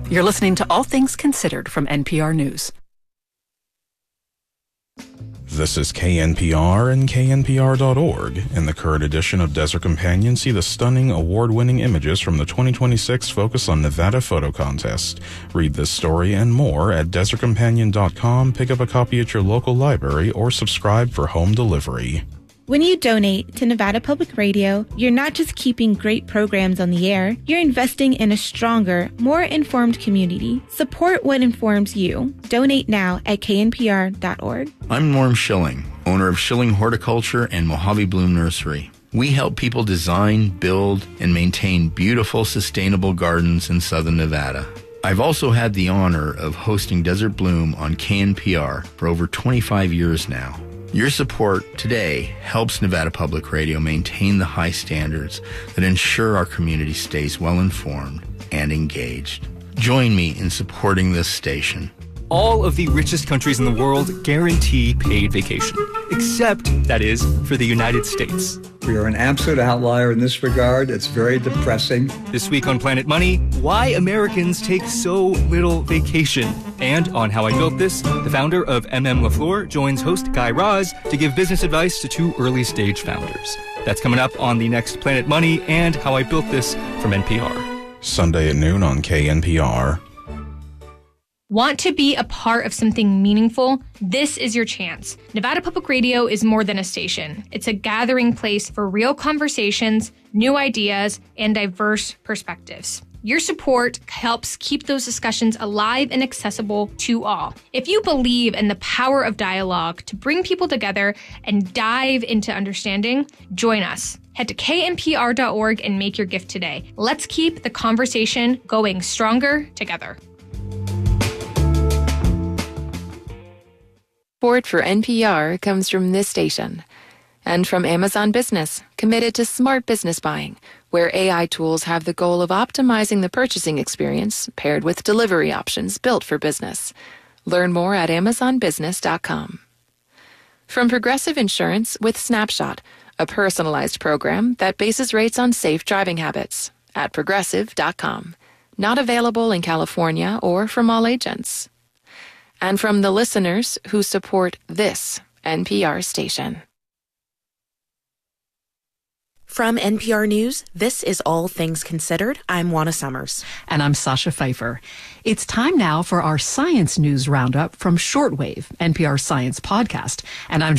You're listening to All Things Considered from NPR News. This is KNPR and KNPR.org. In the current edition of Desert Companion, see the stunning award-winning images from the 2026 Focus on Nevada Photo Contest. Read this story and more at desertcompanion.com, pick up a copy at your local library, or subscribe for home delivery. When you donate to Nevada Public Radio, you're not just keeping great programs on the air, you're investing in a stronger, more informed community. Support what informs you. Donate now at knpr.org. I'm Norm Schilling, owner of Schilling Horticulture and Mojave Bloom Nursery. We help people design, build, and maintain beautiful, sustainable gardens in southern Nevada. I've also had the honor of hosting Desert Bloom on KNPR for over 25 years now. Your support today helps Nevada Public Radio maintain the high standards that ensure our community stays well-informed and engaged. Join me in supporting this station. All of the richest countries in the world guarantee paid vacation, except, that is, for the United States. We are an absolute outlier in this regard. It's very depressing. This week on Planet Money, why Americans take so little vacation. And on How I Built This, the founder of LaFleur joins host Guy Raz to give business advice to two early-stage founders. That's coming up on the next Planet Money and How I Built This from NPR. Sunday at noon on KNPR. Want to be a part of something meaningful? This is your chance. Nevada Public Radio is more than a station. It's a gathering place for real conversations, new ideas, and diverse perspectives. Your support helps keep those discussions alive and accessible to all. If you believe in the power of dialogue to bring people together and dive into understanding, join us. Head to knpr.org and make your gift today. Let's keep the conversation going stronger together. Support for NPR comes from this station and from Amazon Business, committed to smart business buying, where AI tools have the goal of optimizing the purchasing experience paired with delivery options built for business. Learn more at amazonbusiness.com. From Progressive Insurance with Snapshot, a personalized program that bases rates on safe driving habits at progressive.com. Not available in California or from all agents. And from the listeners who support this NPR station. From NPR News, this is All Things Considered. I'm Juana Summers. And I'm Sasha Pfeiffer. It's time now for our science news roundup from Shortwave, NPR science podcast. And I'm